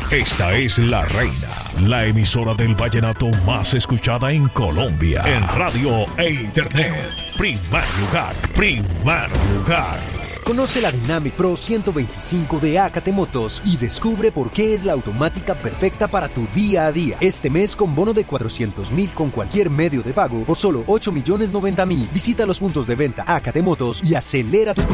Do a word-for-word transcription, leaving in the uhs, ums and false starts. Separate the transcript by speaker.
Speaker 1: Esta es La Reina, la emisora del vallenato más escuchada en Colombia. En radio e internet. Primer lugar, primer lugar.
Speaker 2: Conoce la Dynamic Pro ciento veinticinco de Acate Motos y descubre por qué es la automática perfecta para tu día a día. Este mes con bono de cuatrocientos mil con cualquier medio de pago por solo ocho millones noventa mil. Visita los puntos de venta Acate Motos y acelera tu